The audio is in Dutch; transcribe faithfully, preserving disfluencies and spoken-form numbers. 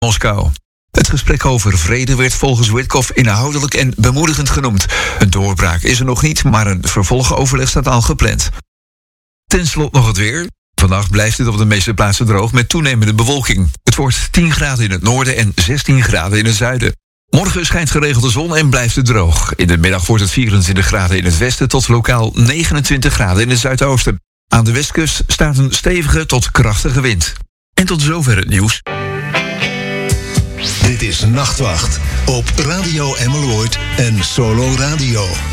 Moskou. Het gesprek over vrede werd volgens Witkoff inhoudelijk en bemoedigend genoemd. Een doorbraak is er nog niet, maar een vervolgoverleg staat al gepland. Ten slotte nog het weer. Vannacht blijft het op de meeste plaatsen droog met toenemende bewolking. Het wordt tien graden in het noorden en zestien graden in het zuiden. Morgen schijnt geregeld de zon en blijft het droog. In de middag wordt het vierentwintig graden in het westen tot lokaal negenentwintig graden in het zuidoosten. Aan de westkust staat een stevige tot krachtige wind. En tot zover het nieuws. Dit is Nachtwacht op Radio Emerald en Solo Radio.